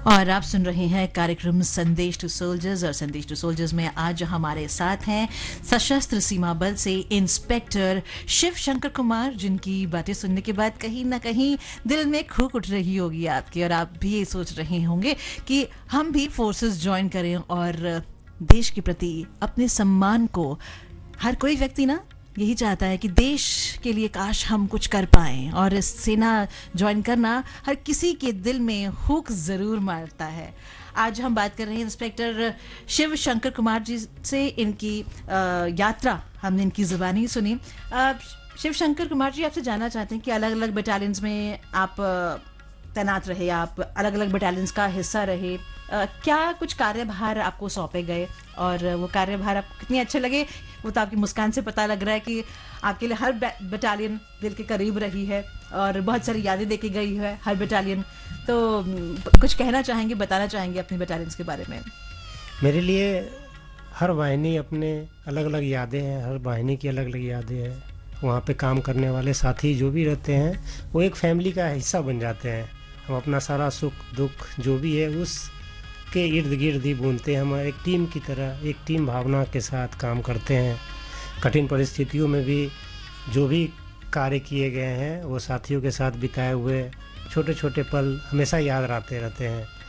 और आप सुन रहे हैं कार्यक्रम संदेश टू सोल्जर्स। और संदेश टू सोल्जर्स में आज हमारे साथ हैं सशस्त्र सीमा बल से इंस्पेक्टर शिव शंकर कुमार, जिनकी बातें सुनने के बाद कहीं ना कहीं दिल में खूक उठ रही होगी आपकी, और आप भी ये सोच रहे होंगे कि हम भी फोर्सेस ज्वाइन करें और देश के प्रति अपने सम्मान को, हर कोई व्यक्ति ना यही चाहता है कि देश के लिए काश हम कुछ कर पाएं, और इस सेना ज्वाइन करना हर किसी के दिल में हुक जरूर मारता है। आज हम बात कर रहे हैं इंस्पेक्टर शिव शंकर कुमार जी से। इनकी यात्रा हमने इनकी जुबानी सुनी। शिव शंकर कुमार जी, आपसे जानना चाहते हैं कि अलग अलग बटालियंस में आप तैनात रहे, आप अलग अलग बटालियंस का हिस्सा रहे, क्या कुछ कार्यभार आपको सौंपे गए और वो कार्यभार आपको कितने अच्छे लगे? वो तो आपकी मुस्कान से पता लग रहा है कि आपके लिए हर बटालियन दिल के करीब रही है और बहुत सारी यादें देके गई है हर बटालियन। तो कुछ कहना चाहेंगे, बताना चाहेंगे अपने बटालियंस के बारे में? मेरे लिए हर वाहिनी अपने अलग अलग यादें हैं, हर वाहिनी की अलग अलग यादें हैं। वहाँ पे काम करने वाले साथी जो भी रहते हैं वो एक फैमिली का हिस्सा बन जाते हैं। हम अपना सारा सुख दुख जो भी है उसके इर्द गिर्द ही बुनते हैं। हम एक टीम की तरह, एक टीम भावना के साथ काम करते हैं। कठिन परिस्थितियों में भी जो भी कार्य किए गए हैं वो साथियों के साथ बिताए हुए छोटे छोटे पल हमेशा याद आते रहते हैं।